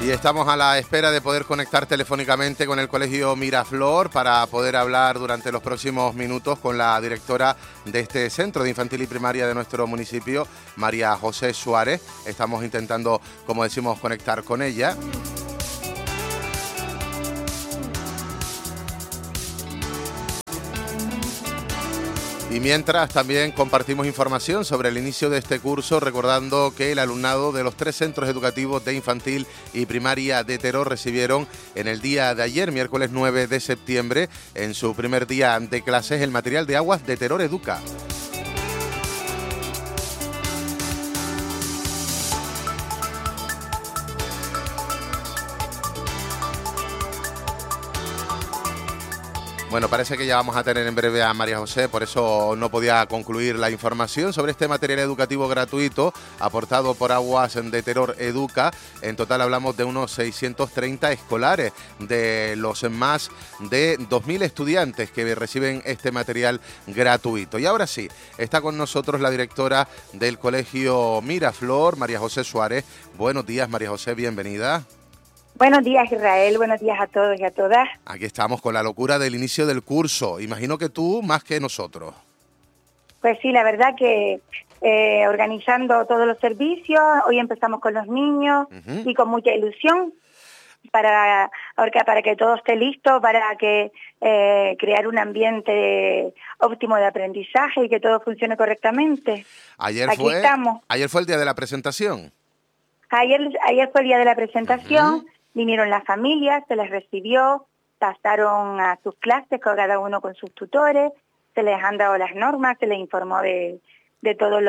Y estamos a la espera de poder conectar telefónicamente con el Colegio Miraflor para poder hablar durante los próximos minutos con la directora de este centro de infantil y primaria de nuestro municipio, María José Suárez. Estamos intentando, como decimos, conectar con ella. Y mientras también compartimos información sobre el inicio de este curso, recordando que el alumnado de los 3 centros educativos de infantil y primaria de Teror recibieron en el día de ayer, miércoles 9 de septiembre, en su primer día de clases, el material de aguas de Teror Educa. Bueno, parece que ya vamos a tener en breve a María José, por eso no podía concluir la información sobre este material educativo gratuito aportado por Aguas de Teror Educa. En total hablamos de unos 630 escolares, de los más de 2.000 estudiantes que reciben este material gratuito. Y ahora sí, está con nosotros la directora del Colegio Miraflor, María José Suárez. Buenos días, María José, bienvenida. Buenos días, Israel. Buenos días a todos y a todas. Aquí estamos con la locura del inicio del curso. Imagino que tú más que nosotros. Pues sí, la verdad que organizando todos los servicios, hoy empezamos con los niños y con mucha ilusión para que todo esté listo, para que crear un ambiente óptimo de aprendizaje y que todo funcione correctamente. Ayer Aquí fue el día de la presentación. Ayer fue el día de la presentación. Vinieron las familias, se les recibió, pasaron a sus clases, cada uno con sus tutores, se les han dado las normas, se les informó de todo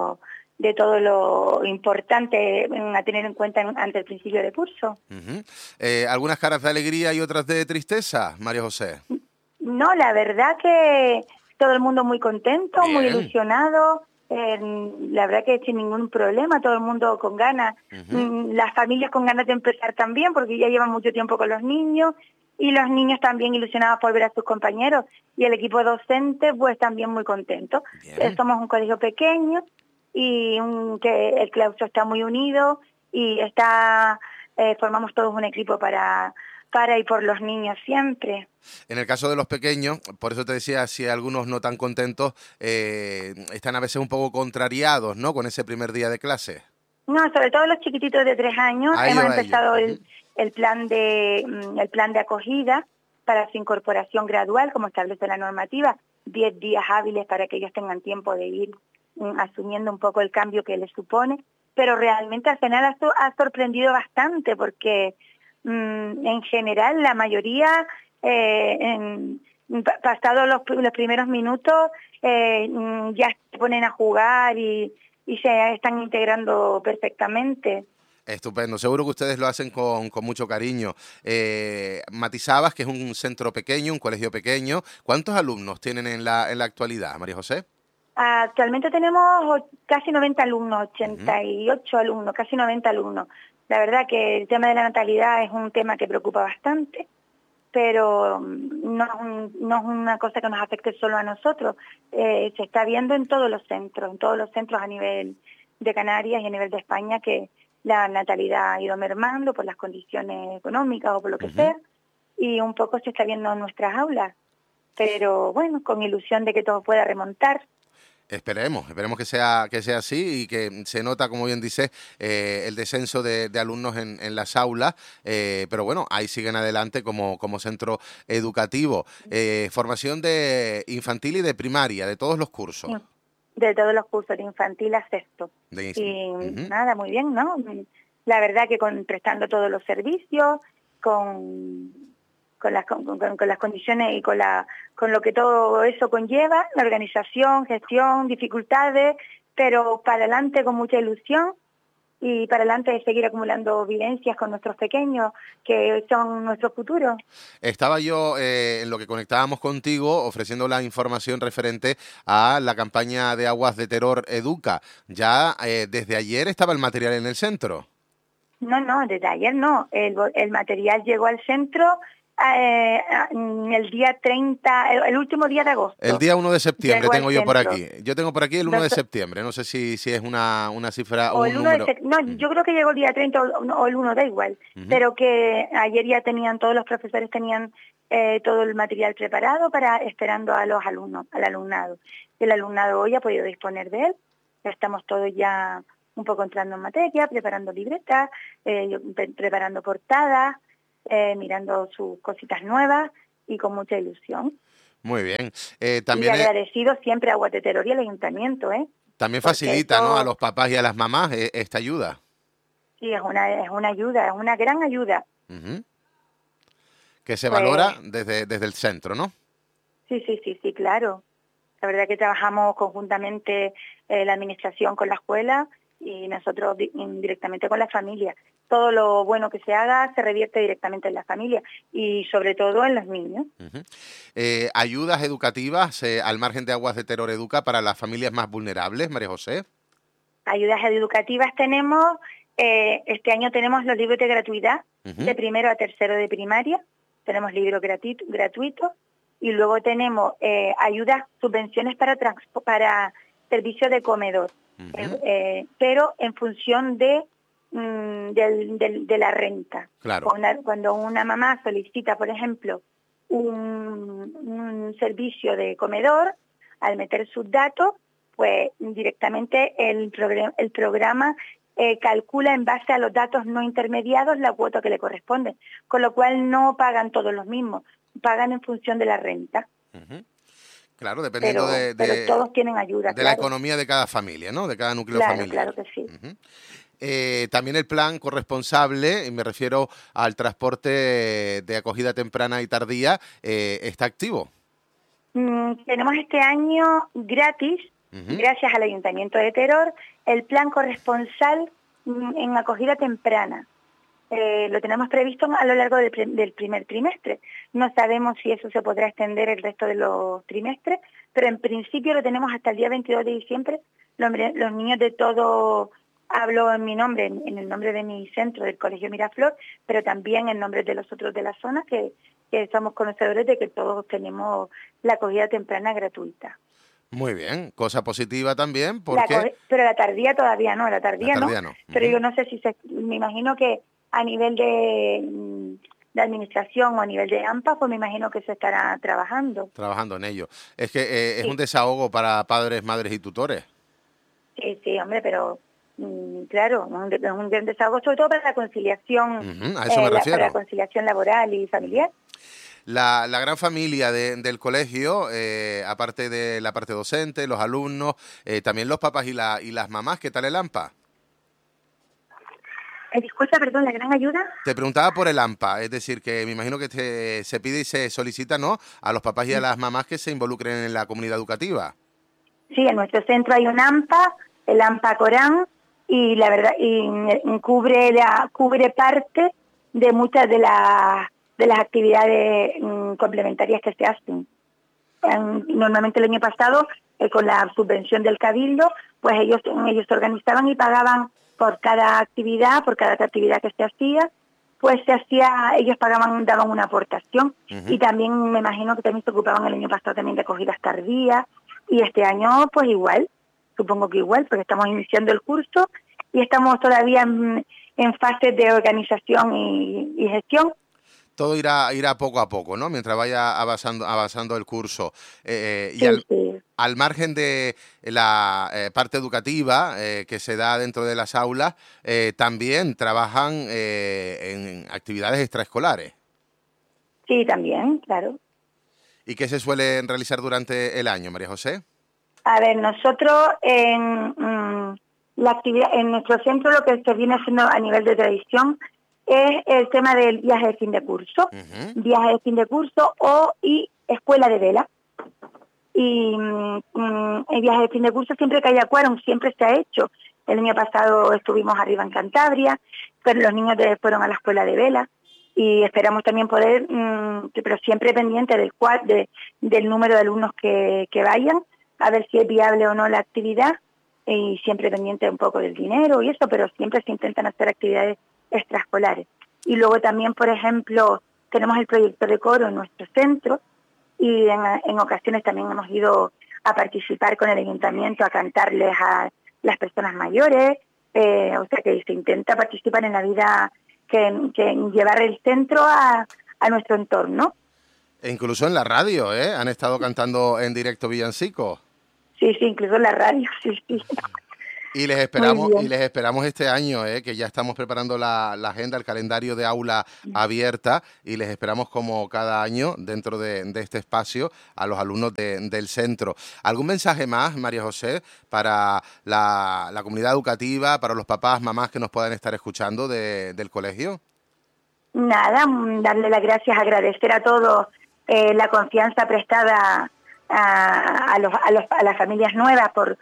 lo importante a tener en cuenta ante el principio de curso. ¿Algunas caras de alegría y otras de tristeza, María José? No, la verdad que todo el mundo muy contento, Bien. Muy ilusionado. La verdad que sin ningún problema, todo el mundo con ganas, las familias con ganas de empezar también, porque ya llevan mucho tiempo con los niños, y los niños también ilusionados por ver a sus compañeros, y el equipo docente pues también muy contento. Somos un colegio pequeño, y que el claustro está muy unido, y formamos todos un equipo para y por los niños siempre. En el caso de los pequeños, por eso te decía, si algunos no tan contentos, están a veces un poco contrariados, ¿no?, con ese primer día de clase. No, sobre todo los chiquititos de 3 años. Hemos empezado el plan de acogida para su incorporación gradual, como establece la normativa, 10 días hábiles para que ellos tengan tiempo de ir asumiendo un poco el cambio que les supone, pero realmente al final ha sorprendido bastante porque en general la mayoría pasados los primeros minutos ya se ponen a jugar y se están integrando perfectamente. Estupendo, seguro que ustedes lo hacen con mucho cariño. Matizabas que es un centro pequeño, un colegio pequeño. ¿Cuántos alumnos tienen en la actualidad, María José? Actualmente tenemos casi 90 alumnos, 88 alumnos, casi 90 alumnos. La verdad que el tema de la natalidad es un tema que preocupa bastante, pero no es una cosa que nos afecte solo a nosotros. Se está viendo en todos los centros a nivel de Canarias y a nivel de España, que la natalidad ha ido mermando por las condiciones económicas o por lo que sea, y un poco se está viendo en nuestras aulas. Pero bueno, con ilusión de que todo pueda remontar. Esperemos que sea así y que se nota, como bien dices, el descenso de alumnos en las aulas, pero bueno, ahí siguen adelante como centro educativo. Formación de infantil y de primaria, de todos los cursos. De todos los cursos, de infantil a sexto. Nada, muy bien, ¿no? La verdad que prestando todos los servicios, con las condiciones y con lo que todo eso conlleva, la organización, gestión, dificultades, pero para adelante con mucha ilusión y para adelante de seguir acumulando vivencias con nuestros pequeños, que son nuestro futuro. Estaba yo, en lo que conectábamos contigo, ofreciendo la información referente a la campaña de Aguas de Teror Educa. ¿Ya desde ayer estaba el material en el centro? No, desde ayer no. El material llegó al centro El día 30, el último día de agosto. El día 1 de septiembre Llego tengo al yo por centro. aquí. Yo tengo por aquí el 1 de septiembre. No sé si es una cifra o O un el 1 de número. septiembre, no, yo creo que llegó el día 30 o el 1, da igual, Ujú. pero que ayer ya tenían, todos los profesores tenían todo el material preparado esperando a los alumnos, al alumnado. El alumnado hoy ha podido disponer de él, ya estamos todos ya un poco entrando en materia, preparando libretas, preparando portadas, mirando sus cositas nuevas y con mucha ilusión. Muy bien. Y agradecido siempre a Aguas de Terror y al ayuntamiento, También porque facilita, ¿no?, a eso los papás y a las mamás esta ayuda. sí es una ayuda, es una gran ayuda. Ujú. Que se Pues valora desde el centro, ¿no? sí, claro. La verdad que trabajamos conjuntamente la administración con la escuela y nosotros directamente con la familia. Todo lo bueno que se haga se revierte directamente en la familia y sobre todo en los niños. Ujú. Ayudas educativas al margen de Aguas de Terror Educa para las familias más vulnerables, María José. Ayudas educativas tenemos, este año tenemos los libros de gratuidad Ujú. de primero a tercero de primaria, tenemos libros gratuitos y luego tenemos ayudas, subvenciones para servicios de comedor, Ujú. pero en función de la renta. Claro. Cuando una mamá solicita, por ejemplo, un servicio de comedor, al meter sus datos, pues directamente el programa calcula en base a los datos no intermediados la cuota que le corresponde, con lo cual no pagan todos los mismos, pagan en función de la renta. Ujú. Claro, dependiendo Pero todos tienen ayuda, de la claro. economía de cada familia, ¿no? De cada núcleo Claro, familiar. claro que sí. Ujú. También el plan corresponsable, y me refiero al transporte de acogida temprana y tardía, está activo. Tenemos este año gratis, Ujú. gracias al Ayuntamiento de Teror, el plan corresponsal en acogida temprana. Lo tenemos previsto a lo largo del primer trimestre. No sabemos si eso se podrá extender el resto de los trimestres, pero en principio lo tenemos hasta el día 22 de diciembre. Los niños de todo, hablo en mi nombre, en el nombre de mi centro, del Colegio Miraflor, pero también en nombre de los otros de la zona, que somos conocedores de que todos tenemos la acogida temprana gratuita. Muy bien, cosa positiva también porque Pero la tardía todavía no, la tardía no. pero Ujú. yo no sé si me imagino que a nivel de administración o a nivel de AMPA, pues me imagino que se estará trabajando. Trabajando en ello. Es que es un Sí, desahogo para padres, madres y tutores. sí, hombre, pero claro, es un gran desahogo, sobre todo para la conciliación, Ujú, a eso me para la refiero. conciliación laboral y familiar. La gran familia del colegio, aparte de la parte docente, los alumnos, también los papás y las mamás, ¿qué tal el AMPA? Disculpa, perdón, la gran ayuda. Te preguntaba por el AMPA, es decir, que me imagino que se pide y se solicita, ¿no?, a los papás y a las mamás que se involucren en la comunidad educativa. Sí, en nuestro centro hay un AMPA, el AMPA Corán, y la verdad cubre parte de muchas de las actividades complementarias que se hacen. Normalmente el año pasado, con la subvención del Cabildo, pues ellos se organizaban y pagaban por cada actividad que se hacía, pues ellos daban una aportación. Ujú. Y también me imagino que también se ocupaban el año pasado también de acogidas tardías, y este año pues igual, supongo que igual, porque estamos iniciando el curso y estamos todavía en fase de organización y gestión. Todo irá poco a poco, ¿no?, mientras vaya avanzando el curso. Y Sí. al margen de la parte educativa que se da dentro de las aulas, también trabajan en actividades extraescolares. Sí, también, claro. ¿Y qué se suele realizar durante el año, María José? A ver, nosotros la actividad en nuestro centro lo que se viene haciendo a nivel de tradición es el tema del viaje de fin de curso, Ujú. y escuela de vela. Y el viaje de fin de curso siempre que haya quórum siempre se ha hecho. El año pasado estuvimos arriba en Cantabria, pero los niños fueron a la escuela de vela y esperamos también poder, pero siempre pendiente del número de alumnos que vayan, a ver si es viable o no la actividad, y siempre pendiente un poco del dinero y eso, pero siempre se intentan hacer actividades extraescolares. Y luego también, por ejemplo, tenemos el proyecto de coro en nuestro centro y en ocasiones también hemos ido a participar con el ayuntamiento, a cantarles a las personas mayores, o sea que se intenta participar en la vida, que llevar el centro a nuestro entorno. E incluso en la radio, ¿eh? Han estado cantando en directo villancicos. Sí, incluso en la radio, sí. Y les esperamos este año, que ya estamos preparando la agenda, el calendario de aula abierta, y les esperamos como cada año dentro de este espacio a los alumnos del centro. ¿Algún mensaje más, María José, para la comunidad educativa, para los papás, mamás que nos puedan estar escuchando del colegio? Nada, darle las gracias, agradecer a todos la confianza prestada a las familias nuevas por